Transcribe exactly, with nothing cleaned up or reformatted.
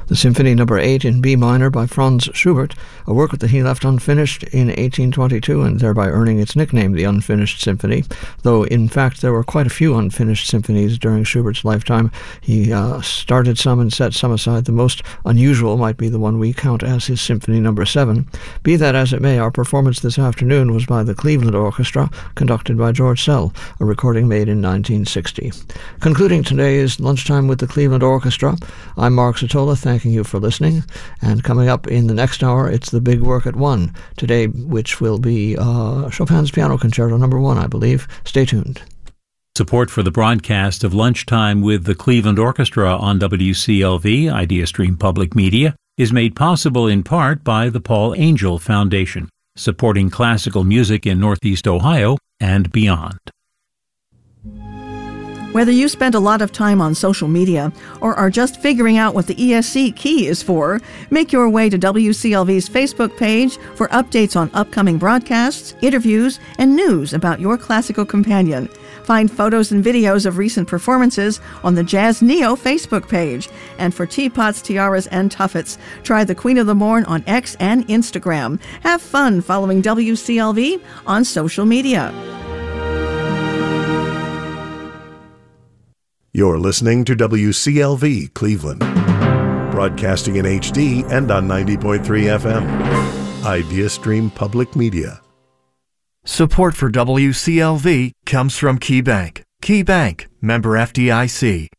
The Symphony Number eight in B minor by Franz Schubert, a work that he left unfinished in eighteen twenty-two and thereby earning its nickname, the Unfinished Symphony, though in fact there were quite a few unfinished symphonies during Schubert's lifetime. He uh, started some and set some aside. The most unusual might be the one we count as his Symphony Number seven. Be that as it may, our performance this afternoon was by the Cleveland Orchestra, conducted by George Szell, a recording made in nineteen sixty. Concluding today's Lunchtime with the Cleveland Orchestra, I'm Mark Satola, thanking you for listening. And coming up in the next hour, it's the big work at one, today, which will be uh, Chopin's Piano Concerto Number one, I believe. Stay tuned. Support for the broadcast of Lunchtime with the Cleveland Orchestra on W C L V, IdeaStream Public Media, is made possible in part by the Paul Angel Foundation, supporting classical music in Northeast Ohio and beyond. Whether you spend a lot of time on social media or are just figuring out what the E S C key is for, make your way to W C L V's Facebook page for updates on upcoming broadcasts, interviews, and news about your classical companion. Find photos and videos of recent performances on the Jazz Neo Facebook page. And for teapots, tiaras, and tuffets, try the Queen of the Morn on X and Instagram. Have fun following W C L V on social media. You're listening to W C L V Cleveland, broadcasting in H D and on ninety point three F M. IdeaStream Public Media. Support for W C L V comes from KeyBank. KeyBank, member F D I C.